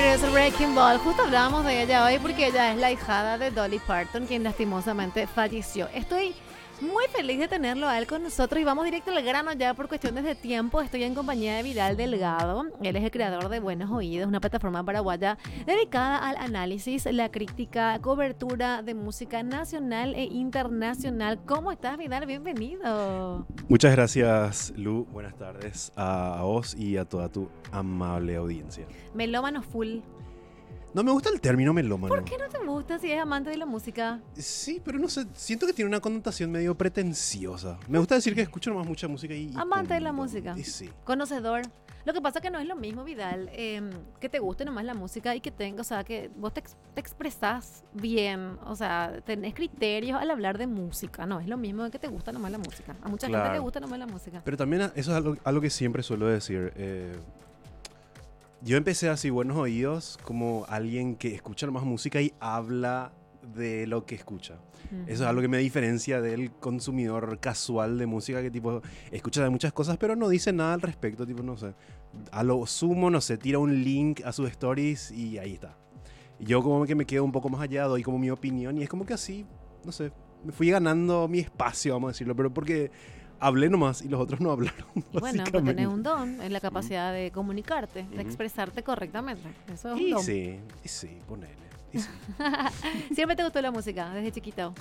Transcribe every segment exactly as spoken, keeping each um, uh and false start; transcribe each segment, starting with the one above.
es Wrecking Ball. Justo hablábamos de ella hoy porque ella es la hijada de Dolly Parton, quien lastimosamente falleció. Estoy muy feliz de tenerlo a él con nosotros y vamos directo al grano ya por cuestiones de tiempo. Estoy en compañía de Vidal Delgado. Él es el creador de Buenos Oídos, una plataforma paraguaya dedicada al análisis, la crítica, cobertura de música nacional e internacional. ¿Cómo estás, Vidal? Bienvenido. Muchas gracias, Lu. Buenas tardes a vos y a toda tu amable audiencia. Melómano full. No me gusta el término melómano. ¿Por qué no te gusta si es amante de la música? Sí, pero no sé, siento que tiene una connotación medio pretenciosa. Me gusta decir que escucho nomás mucha música y... Amante y de la música. Y sí. Conocedor. Lo que pasa es que no es lo mismo, Vidal, eh, que te guste nomás la música y que tenga, o sea, que vos te, ex- te expresás bien, o sea, tenés criterios al hablar de música. No es lo mismo que te gusta nomás la música. A mucha Claro. gente le gusta nomás la música. Pero también eso es algo, algo que siempre suelo decir. Eh, yo empecé así, Buenos Oídos, como alguien que escucha nomás música y habla de lo que escucha. Uh-huh. Eso es algo que me diferencia del consumidor casual de música que tipo escucha de muchas cosas pero no dice nada al respecto, tipo no sé, a lo sumo, no sé, tira un link a sus stories y ahí está. Y yo como que me quedo un poco más allá, doy como mi opinión y es como que así, no sé, me fui ganando mi espacio, vamos a decirlo, pero porque hablé nomás y los otros no hablaron. Y bueno, pues tenés un don en la capacidad de comunicarte, de Uh-huh. expresarte correctamente. Eso es un Y don. sí, y sí, ponele. Y sí. ¿Siempre te gustó la música desde chiquito?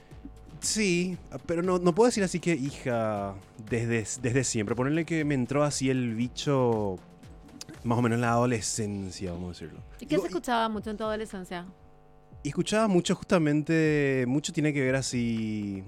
Sí, pero no, no puedo decir así que hija desde, desde siempre. Ponerle que me entró así el bicho más o menos en la adolescencia, vamos a decirlo. ¿Y qué Digo, se escuchaba mucho en tu adolescencia? Y escuchaba mucho justamente, mucho tiene que ver así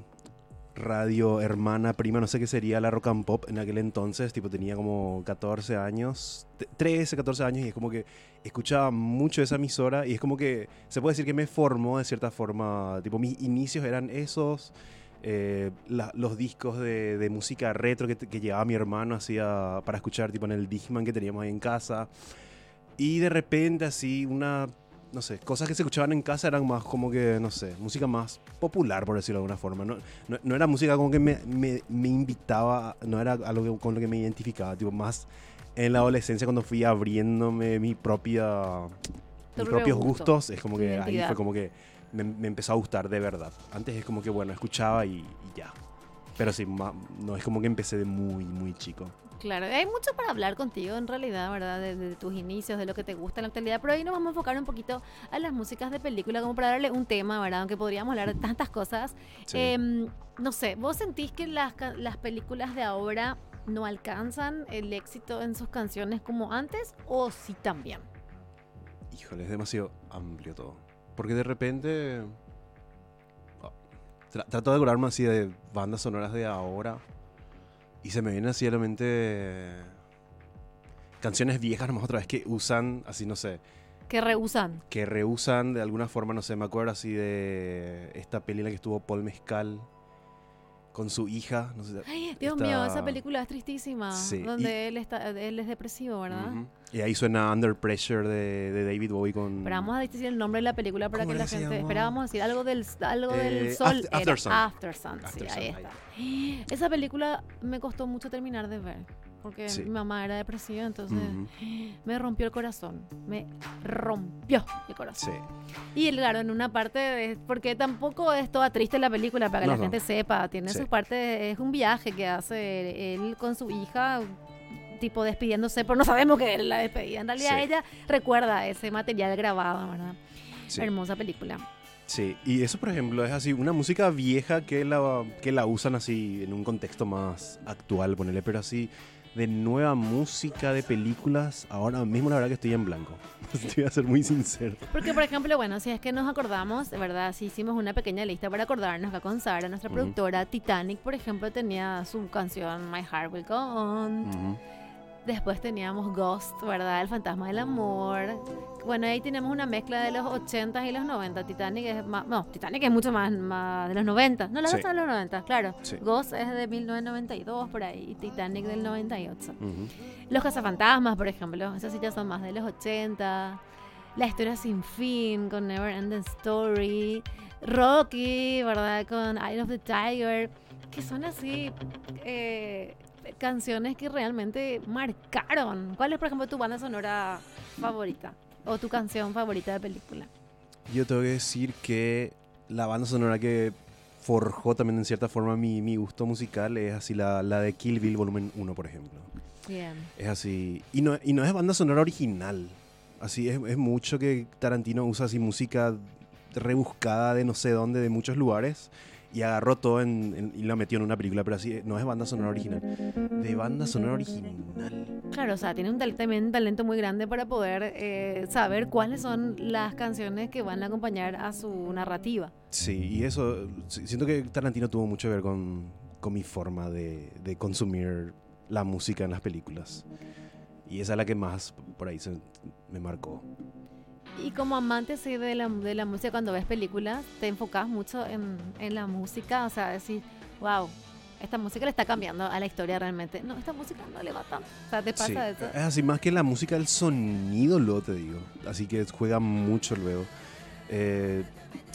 radio hermana, prima, no sé qué sería la rock and pop en aquel entonces, tipo tenía como catorce años, t- trece, catorce años y es como que escuchaba mucho esa emisora y es como que se puede decir que me formó de cierta forma, tipo mis inicios eran esos, eh, la- los discos de, de música retro que, que llevaba mi hermano hacía para escuchar tipo en el Discman que teníamos ahí en casa y de repente así una... No sé, cosas que se escuchaban en casa eran más como que, no sé, música más popular, por decirlo de alguna forma. No, no, no era música como que me, me, me invitaba, no era algo que- con lo que me identificaba, tipo, más en la adolescencia cuando fui abriéndome mi propia, Tu mis propio propios gusto, gustos, es como tu que ahí identidad. fue como que me, me empezó a gustar de verdad. Antes es como que, bueno, escuchaba y, y ya. Pero sí, ma- no es como que empecé de muy, muy chico. Claro, hay mucho para hablar contigo en realidad, ¿verdad? De, de tus inicios, de lo que te gusta en la actualidad, pero hoy nos vamos a enfocar un poquito a las músicas de película, como para darle un tema, ¿verdad? Aunque podríamos hablar de tantas cosas. Sí. Eh, no sé, ¿vos sentís que las, ca- las películas de ahora no alcanzan el éxito en sus canciones como antes o sí también? Híjole, es demasiado amplio todo. Porque de repente... oh, tra- trato de acordarme así de bandas sonoras de ahora. Y se me vienen así a la mente... Canciones viejas nomás otra vez que usan, así no sé... Que rehusan. Que reusan de alguna forma, no sé, me acuerdo así de esta peli en la que estuvo Paul Mezcal con su hija. No sé, Ay, Dios esta- mío, esa película es tristísima. Sí, Donde él, está, él es depresivo, ¿verdad? Ujú. Y ahí suena Under Pressure de, de David Bowie con... Pero vamos a decir el nombre de la película para ¿Cómo que era la que se gente... llamó? Espera, vamos a decir algo del, algo Eh, del sol. After- After era Sun. After Sun, sí, After ahí Sun, está. Esa película me costó mucho terminar de ver. Porque Sí. mi mamá era depresiva, entonces Ujú. me rompió el corazón. Me rompió el corazón. Sí. Y el claro, en una parte, de- porque tampoco es toda triste la película, para que No, la no. gente sepa. Tiene Sí. su parte, es un viaje que hace él con su hija, tipo despidiéndose, pero no sabemos que es la despedida. En realidad Sí. ella recuerda ese material grabado, ¿verdad? Sí. Hermosa película. Sí, y eso por ejemplo es así, una música vieja que la, que la usan así en un contexto más actual, ponele, pero así de nueva música de películas, ahora mismo la verdad que estoy en blanco. Te voy a ser muy sincero. Porque, por ejemplo, bueno, si es que nos acordamos, de verdad, si hicimos una pequeña lista para acordarnos acá con Sara, nuestra Ujú. productora, Titanic, por ejemplo, tenía su canción My Heart Will Go On. Ujú. Después teníamos Ghost, ¿verdad? El fantasma del amor. Bueno, ahí tenemos una mezcla de los ochentas y los noventa. Titanic es más... No, Titanic es mucho más, más de los noventa. No, las Sí. dos son de los noventa, claro. Sí. Ghost es de mil novecientos noventa y dos, por ahí. Y Titanic del noventa y ocho. Ujú. Los cazafantasmas, por ejemplo. Esos sí ya son más de los ochenta. La historia sin fin, con Never Ending Story. Rocky, ¿verdad? Con Eye of the Tiger. Que son así... Eh, canciones que realmente marcaron. ¿Cuál es, por ejemplo, tu banda sonora favorita? o tu canción favorita de película? Yo tengo que decir que la banda sonora que forjó también en cierta forma mi, mi gusto musical es así la, la de Kill Bill Volumen uno, por ejemplo. Bien. Es así. Y no, y no es banda sonora original. Así es, es mucho que Tarantino usa así música rebuscada de no sé dónde, de muchos lugares. Y agarró todo en, en- y lo metió en una película, pero así no es banda sonora original. De banda sonora original. Claro, o sea, tiene un tal- también un talento muy grande para poder eh, saber cuáles son las canciones que van a acompañar a su narrativa. Sí, y eso, sí, siento que Tarantino tuvo mucho que ver con, con mi forma de, de consumir la música en las películas. Y esa es la que más por ahí se, me marcó. Y como amante así de la, de la música, cuando ves películas, te enfocas mucho en, en la música, o sea, decir, wow, esta música le está cambiando a la historia realmente. No, esta música no le va tanto. O sea, ¿te pasa Sí, eso? es así más que la música, el sonido, luego te digo. Así que juega mucho luego. Eh,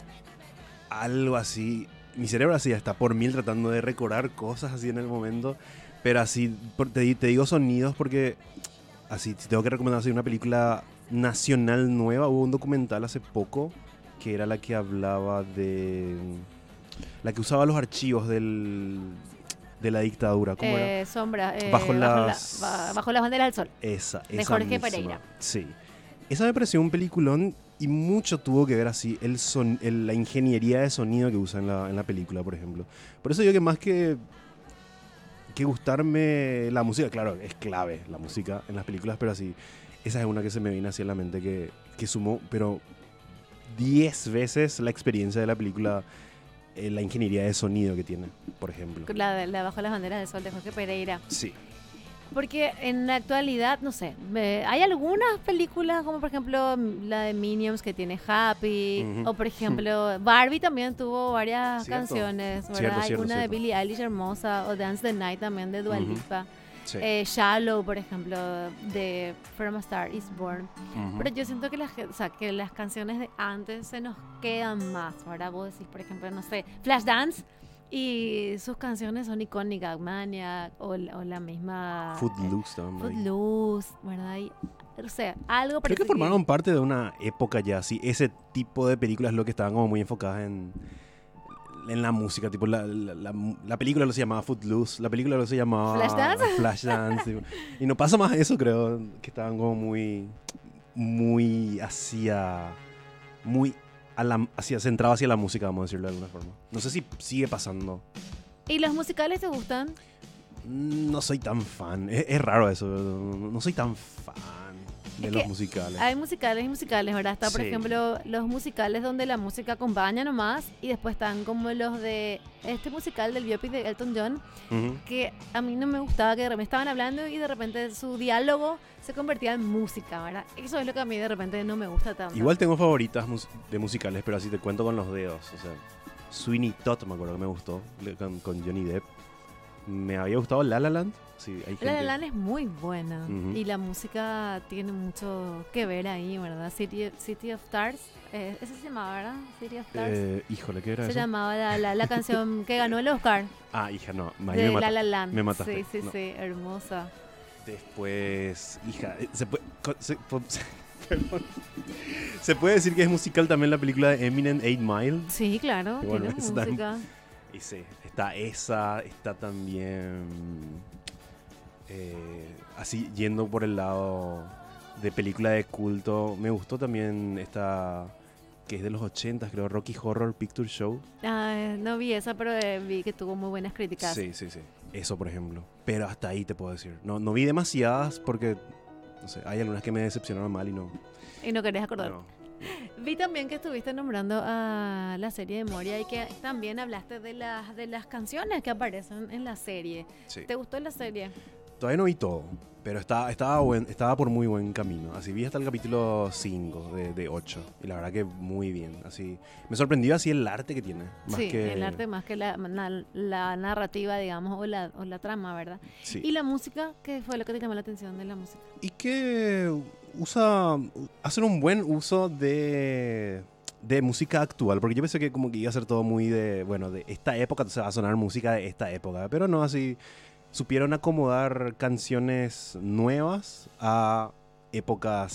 algo así. Mi cerebro así está por mil tratando de recordar cosas así en el momento. Pero así, por- te, di- te digo sonidos porque así, si tengo que recomendar así una película nacional nueva, hubo un documental hace poco que era la que hablaba de... La que usaba los archivos del, de la dictadura. ¿Cómo era? Eh, sombra, eh, Bajo bajo, la, las- ba- bajo las banderas del sol. Esa, De esa Jorge misma. Pereira. Sí. Esa me pareció un peliculón y mucho tuvo que ver así el son, el- la ingeniería de sonido que usa en la, en la película, por ejemplo. Por eso digo que más que, que gustarme la música, claro, es clave la música en las películas, pero así, esa es una que se me viene así en la mente que, que sumó, pero diez veces la experiencia de la película, eh, la ingeniería de sonido que tiene, por ejemplo. La, de- la bajo las banderas del sol de Jorge Pereira. Sí. Porque en la actualidad, no sé, me- hay algunas películas como por ejemplo m- la de Minions que tiene Happy, Ujú. o por ejemplo Barbie también tuvo varias Cierto. canciones, ¿verdad? Cierto, hay cierto, una cierto. de Billie Eilish hermosa, o Dance the Night también de Dua Ujú. Lipa. Sí. Eh, Shallow, por ejemplo, de From a Star Is Born. Ujú. Pero yo siento que las, o sea, que las canciones de antes se nos quedan más, ¿verdad? Vos decís, por ejemplo, no sé, Flashdance, y sus canciones son icónicas, Maniac, o, la- o la misma... Footloose también. ahí. Footloose, ¿verdad? Y, o sea, algo Creo parece que formaron parte de una época ya, así. Ese tipo de películas lo que estaban como muy enfocadas en, en la música. Tipo, la, la, la, la película lo se llamaba Footloose, la película lo se llamaba ¿Flashdance? Flashdance, tipo. Y no pasa más eso, creo, que estaban como muy, muy hacia, muy a la, hacia, centrado hacia la música, vamos a decirlo de alguna forma. No sé si sigue pasando. ¿Y los musicales te gustan? No soy tan fan. Es, es raro eso. No no soy tan fan de Es los que musicales. Hay musicales y musicales, ¿verdad? Está, por Sí. ejemplo, los musicales donde la música acompaña nomás, y después están como los de este musical del biopic de Elton John, Ujú. que a mí no me gustaba, que de repente estaban hablando y de repente su diálogo se convertía en música, ¿verdad? Eso es lo que a mí de repente no me gusta tanto. Igual tengo favoritas mus- de musicales, pero así te cuento con los dedos. O sea, Sweeney Todd me acuerdo que me gustó, le- con, con Johnny Depp. Me había gustado La La Land. Sí, hay gente... La La Land es muy buena, Ujú. y la música tiene mucho que ver ahí, ¿verdad? City, City of Stars, eh, ese se llamaba, ¿verdad? City of Stars. Eh, híjole, ¿qué era Se eso? llamaba la, la, la canción que ganó el Oscar Ah, hija, no. ahí me de La mataste. La Land. Me mataste. Sí, sí, No. sí, hermosa. Después, hija, eh, se puede, co- se, po- se- perdón. ¿Se puede decir que es musical también la película de Eminem, eight Mile? Sí, claro, Y bueno, tiene esa también- música. Y sí, está esa, está también eh, así yendo por el lado de película de culto. Me gustó también esta que es de los ochentas, creo, Rocky Horror Picture Show. Ah, no vi esa, pero eh, vi que tuvo muy buenas críticas. Sí, sí, sí. Eso, por ejemplo. Pero hasta ahí te puedo decir. No, no vi demasiadas porque, no sé, hay algunas que me decepcionaron mal y no. Y no querés acordar. no. Vi también que estuviste nombrando a la serie de Moria, y que también hablaste de las, de las canciones que aparecen en la serie. Sí. ¿Te gustó la serie? Todavía no vi todo, pero estaba, estaba, buen, estaba por muy buen camino. Así vi hasta el capítulo cinco de, de ocho. Y la verdad que muy bien. Así me sorprendió así el arte que tiene. Más Sí, que, el arte más que la, na- la narrativa, digamos, o la, o la trama, ¿verdad? Sí. ¿Y la música? ¿Qué fue lo que te llamó la atención de la música? Y que usa, hacen un buen uso de, de música actual. Porque yo pensé que como que iba a ser todo muy de, bueno, de esta época, entonces va a sonar música de esta época. Pero no, así supieron acomodar canciones nuevas a épocas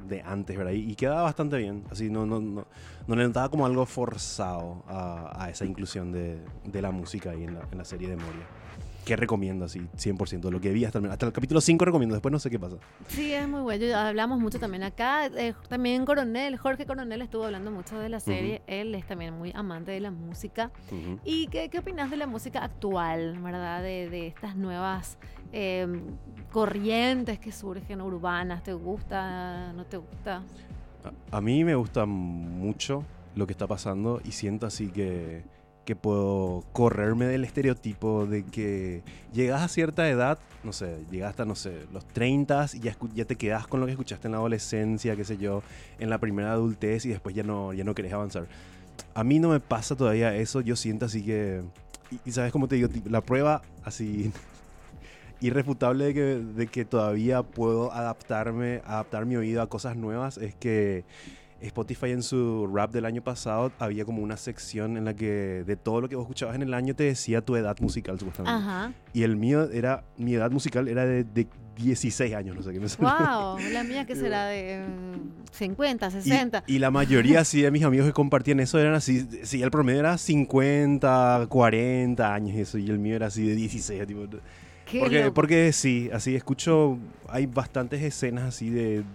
de antes, ¿verdad? Y, y quedaba bastante bien. Así no, no, no, no le notaba como algo forzado a, a esa inclusión de, de la música ahí en la, en la serie de Moria. Que recomiendo así, cien por ciento. Lo que vi hasta el, hasta el capítulo cinco recomiendo, después no sé qué pasa. Sí, es muy bueno. Ya hablamos mucho también acá. Eh, también Coronel, Jorge Coronel estuvo hablando mucho de la serie. Uh-huh. Él es también muy amante de la música. Uh-huh. ¿Y qué, qué opinas de la música actual, verdad? De, de estas nuevas eh, corrientes que surgen urbanas. ¿Te gusta? ¿No te gusta? A, a mí me gusta mucho lo que está pasando y siento así que... que puedo correrme del estereotipo de que llegas a cierta edad, no sé, llegas hasta, no sé, los treinta y ya, ya te quedas con lo que escuchaste en la adolescencia, qué sé yo, en la primera adultez y después ya no, ya no querés avanzar. A mí no me pasa todavía eso, yo siento así que... Y, y ¿sabes cómo te digo? La prueba así irrefutable de que, de que todavía puedo adaptarme, adaptar mi oído a cosas nuevas es que... Spotify en su rap del año pasado había como una sección en la que de todo lo que vos escuchabas en el año te decía tu edad musical supuestamente. Ajá. Y el mío era, mi edad musical era de, de dieciséis años, no sé qué me salió. Wow, la mía que será de um, cincuenta, sesenta. Y, y la mayoría así de mis amigos que compartían eso eran así, sí, el promedio era cincuenta, cuarenta años y eso, y el mío era así de dieciséis, tipo. Qué porque, loco. porque sí, así escucho, hay bastantes escenas así de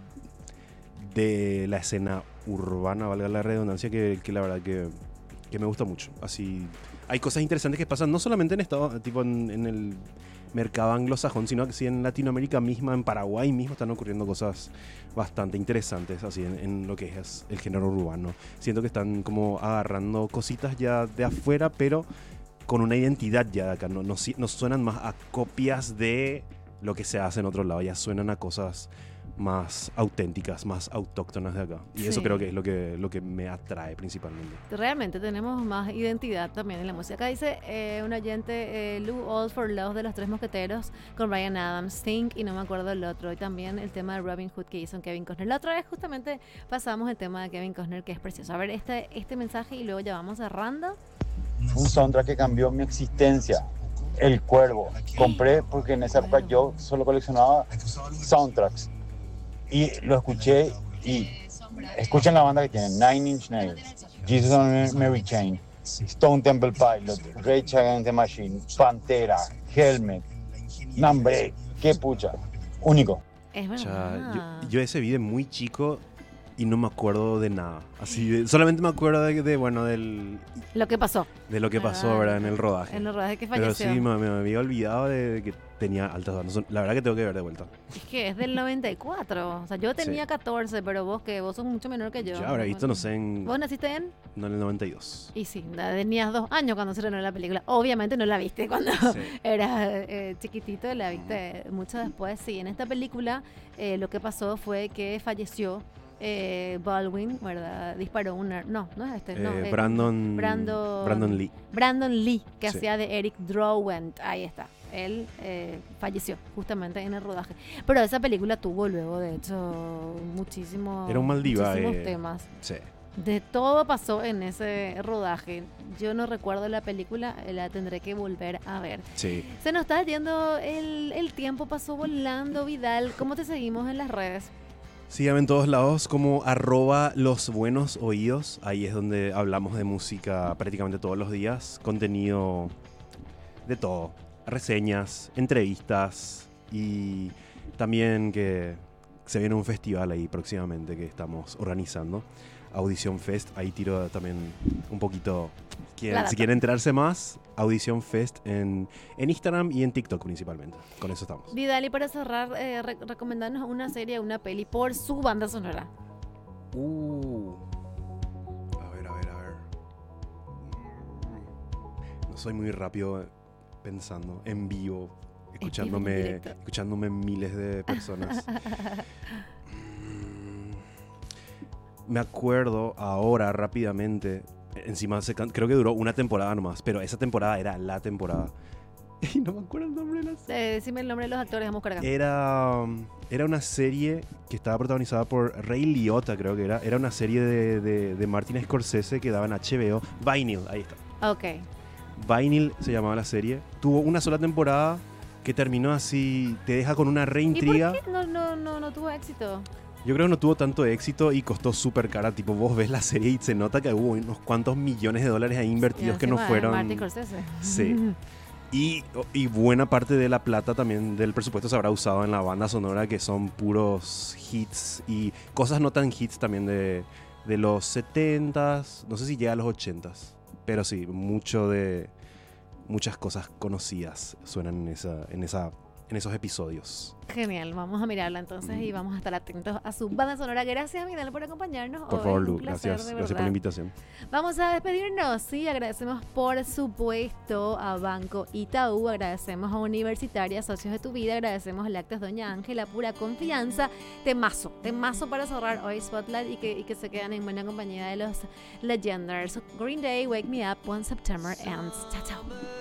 de la escena urbana, valga la redundancia, que, que la verdad que, que me gusta mucho. Así, hay cosas interesantes que pasan no solamente en Estados, tipo en, en el mercado anglosajón, sino que sí en Latinoamérica misma, en Paraguay mismo están ocurriendo cosas bastante interesantes así en, en lo que es el género urbano. Siento que están como agarrando cositas ya de afuera, pero con una identidad ya de acá. No, no, no suenan más a copias de lo que se hace en otro lado, ya suenan a cosas más auténticas, más autóctonas de acá. Y sí. Eso creo que es lo que, lo que me atrae principalmente. Realmente tenemos más identidad también en la música. Acá dice eh, un oyente, eh, Lou All for Love de Los Tres Mosqueteros con Bryan Adams, Think y no me acuerdo el otro. Y también el tema de Robin Hood que hizo en Kevin Costner. La otra vez justamente pasamos el tema de Kevin Costner, que es precioso. A ver este, este mensaje y luego ya vamos cerrando. Un soundtrack que cambió mi existencia. El Cuervo. Compré porque en esa época yo solo coleccionaba soundtracks. Y lo escuché y escuchen la banda que tienen: Nine Inch Nails, Jesus and Mary Chain, Stone Temple Pilots, Rage Against the Machine, Pantera, Helmet. No, hombre, qué pucha. Único. Es verdad. O sea, yo, yo ese vi de muy chico y no me acuerdo de nada. Así de, solamente me acuerdo de, de, bueno, del... Lo que pasó. De lo que pasó, ah, ¿verdad? En el rodaje. En el rodaje que falleció. Pero sí, me, me había olvidado de, de que tenía altas bandas. La verdad que tengo que ver de vuelta. Es que es del noventa y cuatro. O sea, yo tenía sí. catorce, pero vos que vos sos mucho menor que yo. Yo habré visto, no sé, en... ¿Vos naciste en? No, en el noventa y dos. Y sí, tenías dos años cuando se estrenó la película. Obviamente no la viste cuando sí. eras eh, chiquitito, la viste uh-huh. mucho después. Sí, en esta película eh, lo que pasó fue que falleció Eh, Baldwin, ¿verdad? Disparó una... No, no es este. Eh, no, es Brandon, Brandon... Brandon Lee. Brandon Lee, que sí. hacía de Eric Drowent. Ahí está. Él eh, falleció justamente en el rodaje. Pero esa película tuvo luego, de hecho, muchísimos, Era un Maldiva, muchísimos eh, temas. Sí. De todo pasó en ese rodaje. Yo no recuerdo la película, la tendré que volver a ver. Sí. Se nos está yendo el, el tiempo, pasó volando, Vidal. ¿Cómo te seguimos en las redes? Síganme en todos lados como arroba los buenos oídos. Ahí es donde hablamos de música prácticamente todos los días. Contenido de todo. Reseñas, entrevistas y también que se viene un festival ahí próximamente que estamos organizando. Audición Fest. Ahí tiro también un poquito... Quieren, si quieren enterarse más, Audición Fest en, en Instagram y en TikTok principalmente. Con eso estamos. Vidal, y para cerrar, eh, re- recomendarnos una serie, una peli por su banda sonora. Uh. A ver, a ver, a ver. No soy muy rápido pensando en vivo, escuchándome, escuchándome miles de personas. Me acuerdo ahora rápidamente. Encima se can- creo que duró una temporada nomás, pero esa temporada era la temporada. Y no me acuerdo el nombre de la serie. Eh, decime el nombre de los actores, vamos a cargar. Era, era una serie que estaba protagonizada por Ray Liotta, creo que era. Era una serie de, de, de Martin Scorsese que daba en H B O. Vinyl, ahí está. Ok. Vinyl se llamaba la serie. Tuvo una sola temporada que terminó así, te deja con una reintriga. ¿Y por qué no, no, no, no tuvo éxito? Yo creo que no tuvo tanto éxito y costó súper cara. Tipo, vos ves la serie y se nota que hubo unos cuantos millones de dólares ahí invertidos Y que no encima de fueron. Martin Scorsese. Sí. Y, y buena parte de la plata también del presupuesto se habrá usado en la banda sonora, que son puros hits y cosas no tan hits también de, de los setentas, no sé si llega a los ochentas, pero sí, mucho de muchas cosas conocidas suenan en esa, en esa, en esos episodios. Genial, vamos a mirarla entonces y vamos a estar atentos a su banda sonora. Gracias, Miguel, por acompañarnos. Por hoy. favor, Un Lu, placer, gracias, de gracias por verdad. la invitación. Vamos a despedirnos, sí, agradecemos por supuesto a Banco Itaú, agradecemos a Universitaria, Socios de tu Vida, agradecemos a Lácteos Doña Ángela, pura confianza, temazo, temazo para cerrar hoy Spotlight y que, y que se quedan en buena compañía de los Legenders. Green Day, Wake Me Up, When September Ends. Chao, chao.